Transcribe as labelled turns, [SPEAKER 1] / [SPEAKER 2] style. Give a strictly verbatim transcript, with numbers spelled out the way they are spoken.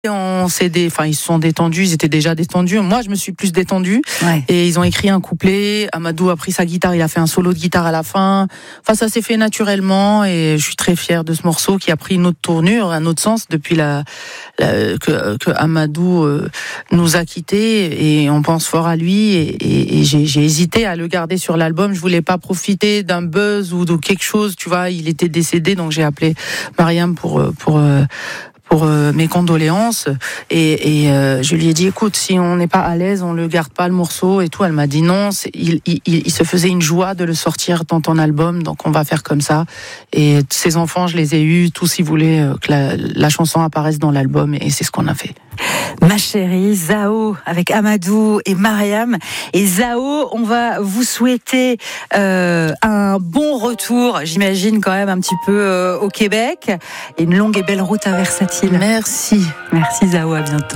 [SPEAKER 1] On s'est dé... enfin, ils se sont détendus, ils étaient déjà détendus. Moi, je me suis plus détendue. Ouais. Et ils ont écrit un couplet. Amadou a pris sa guitare, il a fait un solo de guitare à la fin. Enfin, ça s'est fait naturellement et je suis très fière de ce morceau qui a pris une autre tournure, un autre sens depuis la, la... que, que Amadou euh, nous a quittés et on pense fort à lui et, et, et j'ai, j'ai hésité à le garder sur l'album. Je voulais pas profiter d'un buzz ou de quelque chose, tu vois. Il était décédé, donc j'ai appelé Mariam pour pour euh, pour euh, mes condoléances et, et euh, je lui ai dit écoute, si on n'est pas à l'aise, on le garde pas le morceau et tout. Elle m'a dit non, c'est, il, il, il se faisait une joie de le sortir dans ton album, donc on va faire comme ça. Et ses enfants, je les ai eus tous, ils voulaient euh, que la, la chanson apparaisse dans l'album et c'est ce qu'on a fait.
[SPEAKER 2] Ma chérie, Zao avec Amadou et Mariam. Et Zao, on va vous souhaiter euh, un bon retour, j'imagine quand même un petit peu euh, au Québec, et une longue et belle route à Versatile.
[SPEAKER 1] Merci.
[SPEAKER 2] Merci Zao, à bientôt.